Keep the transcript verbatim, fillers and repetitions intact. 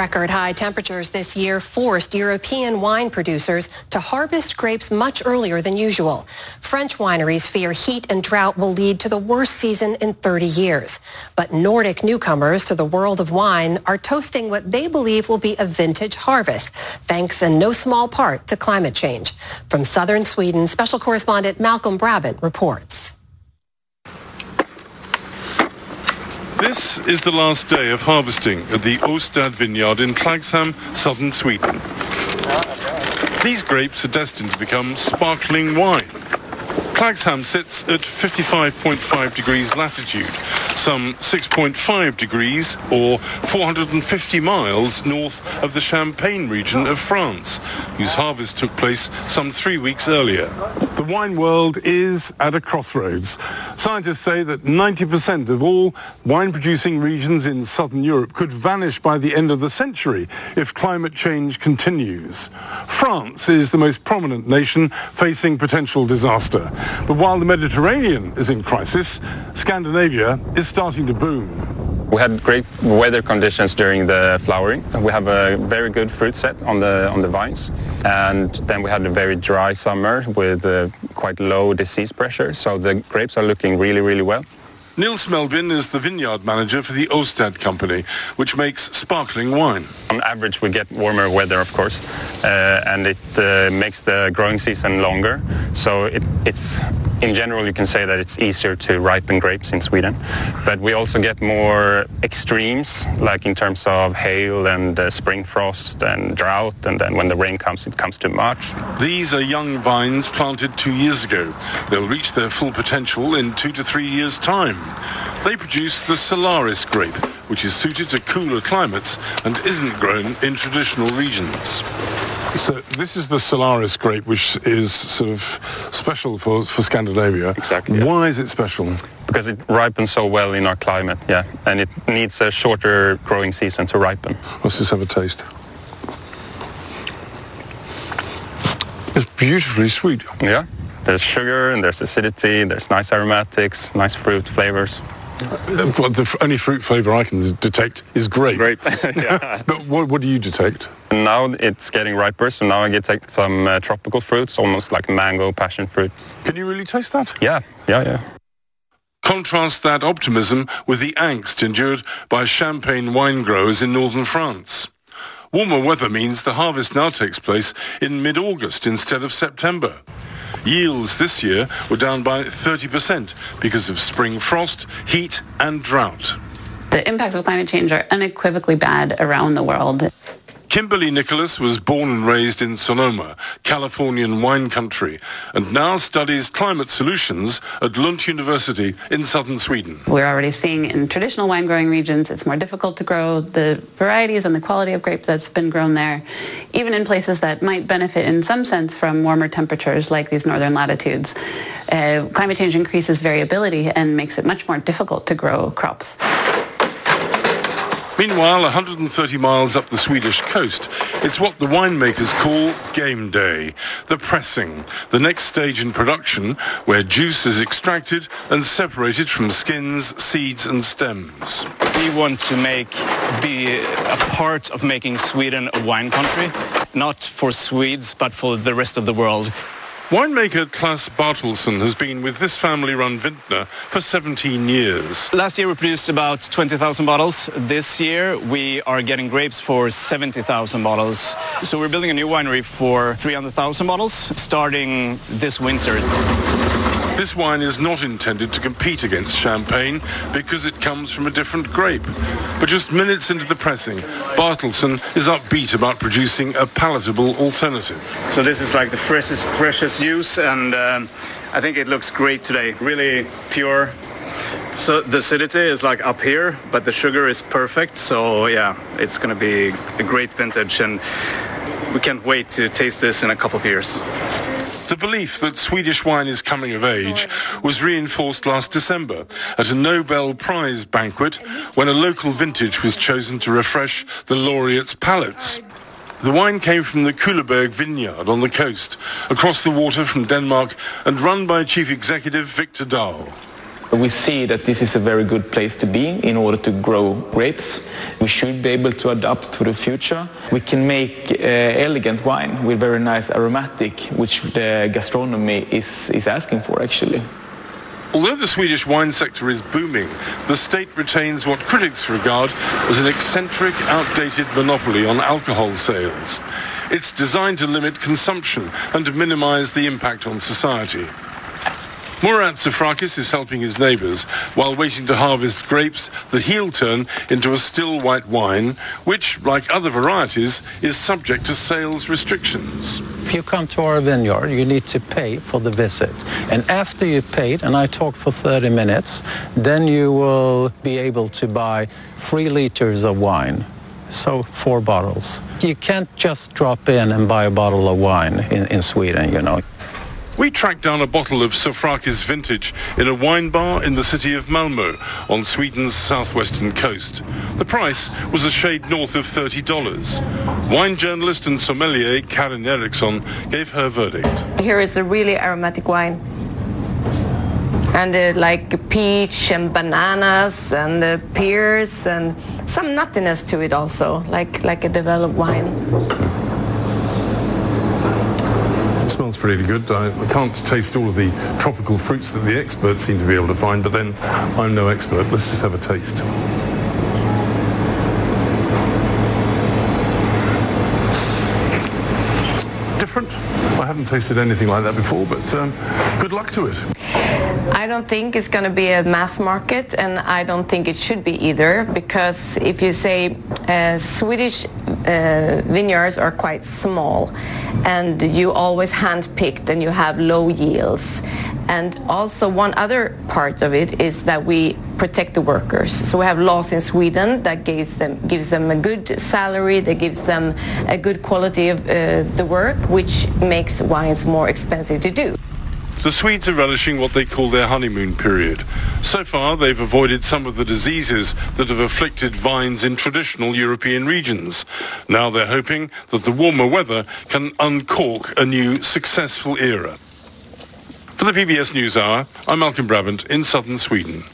Record high temperatures this year forced European wine producers to harvest grapes much earlier than usual. French wineries fear heat and drought will lead to the worst season in thirty years. But Nordic newcomers to the world of wine are toasting what they believe will be a vintage harvest, thanks in no small part to climate change. From southern Sweden, special correspondent Malcolm Brabant reports. This is the last day of harvesting at the Åstad vineyard in Klagshamn, southern Sweden. These grapes are destined to become sparkling wine. Klagshamn sits at fifty-five point five degrees latitude, some six point five degrees or four hundred fifty miles north of the Champagne region of France, whose harvest took place some three weeks earlier. The wine world is at a crossroads. Scientists say that ninety percent of all wine-producing regions in southern Europe could vanish by the end of the century if climate change continues. France is the most prominent nation facing potential disaster. But while the Mediterranean is in crisis, Scandinavia is starting to boom. We had great weather conditions during the flowering. We have a very good fruit set on the on the vines, and then we had a very dry summer with uh, quite low disease pressure, so the grapes are looking really, really well. Nils Melbin is the vineyard manager for the Åstad company, which makes sparkling wine. On average, we get warmer weather, of course, uh, and it uh, makes the growing season longer. So it, it's, in general, you can say that it's easier to ripen grapes in Sweden. But we also get more extremes, like in terms of hail and uh, spring frost and drought, and then when the rain comes, it comes too much. These are young vines planted two years ago. They'll reach their full potential in two to three years' time. They produce the Solaris grape, which is suited to cooler climates and isn't grown in traditional regions. So this is the Solaris grape, which is sort of special for, for Scandinavia. Exactly. Yeah. Why is it special? Because it ripens so well in our climate, yeah, and it needs a shorter growing season to ripen. Let's just have a taste. It's beautifully sweet. Yeah. There's sugar and there's acidity, there's nice aromatics, nice fruit flavors. Uh, well, the only fruit flavour I can detect is grape. Grape, yeah. But what, what do you detect? Now it's getting riper, so now I get some uh, tropical fruits, almost like mango, passion fruit. Can you really taste that? Yeah, yeah, yeah. Contrast that optimism with the angst endured by champagne wine growers in northern France. Warmer weather means the harvest now takes place in mid-August instead of September. Yields this year were down by thirty percent because of spring frost, heat and drought. The impacts of climate change are unequivocally bad around the world. Kimberly Nicholas was born and raised in Sonoma, Californian wine country, and now studies climate solutions at Lund University in southern Sweden. We're already seeing in traditional wine growing regions it's more difficult to grow the varieties and the quality of grape that's been grown there, even in places that might benefit in some sense from warmer temperatures like these northern latitudes. Uh, climate change increases variability and makes it much more difficult to grow crops. Meanwhile, one hundred thirty miles up the Swedish coast, it's what the winemakers call game day, the pressing, the next stage in production where juice is extracted and separated from skins, seeds and stems. We want to make, be a part of making Sweden a wine country, not for Swedes, but for the rest of the world. Winemaker Claes Bartelsson has been with this family-run vintner for seventeen years. Last year we produced about twenty thousand bottles. This year we are getting grapes for seventy thousand bottles. So we're building a new winery for three hundred thousand bottles starting this winter. This wine is not intended to compete against champagne because it comes from a different grape. But just minutes into the pressing, Bartelsson is upbeat about producing a palatable alternative. So this is like the freshest, freshest juice, and um, I think it looks great today. Really pure. So the acidity is like up here, but the sugar is perfect. So yeah, it's going to be a great vintage, and we can't wait to taste this in a couple of years. The belief that Swedish wine is coming of age was reinforced last December at a Nobel Prize banquet when a local vintage was chosen to refresh the laureates' palates. The wine came from the Kullaberg vineyard on the coast, across the water from Denmark and run by Chief Executive Victor Dahl. We see that this is a very good place to be in order to grow grapes. We should be able to adapt to the future. We can make uh, elegant wine with very nice aromatic, which the gastronomy is, is asking for actually. Although the Swedish wine sector is booming, the state retains what critics regard as an eccentric, outdated monopoly on alcohol sales. It's designed to limit consumption and to minimize the impact on society. Murat Safrakis is helping his neighbors while waiting to harvest grapes that he'll turn into a still white wine, which, like other varieties, is subject to sales restrictions. If you come to our vineyard, you need to pay for the visit. And after you've paid, and I talk for thirty minutes, then you will be able to buy three liters of wine. So four bottles. You can't just drop in and buy a bottle of wine in, in Sweden, you know. We tracked down a bottle of Safrakis vintage in a wine bar in the city of Malmö on Sweden's southwestern coast. The price was a shade north of thirty dollars. Wine journalist and sommelier Karin Eriksson gave her verdict. Here is a really aromatic wine. And uh, like peach and bananas and uh, pears and some nuttiness to it also, like, like a developed wine. It smells pretty good. I, I can't taste all of the tropical fruits that the experts seem to be able to find, but then I'm no expert. Let's just have a taste. Different. I haven't tasted anything like that before, but um, good luck to it. I don't think it's going to be a mass market, and I don't think it should be either, because if you say uh, Swedish uh, vineyards are quite small, and you always hand-picked and you have low yields. And also one other part of it is that we protect the workers. So we have laws in Sweden that gives them, gives them a good salary, that gives them a good quality of uh, the work, which makes wines more expensive to do. The Swedes are relishing what they call their honeymoon period. So far, they've avoided some of the diseases that have afflicted vines in traditional European regions. Now they're hoping that the warmer weather can uncork a new successful era. For the P B S NewsHour, I'm Malcolm Brabant in southern Sweden.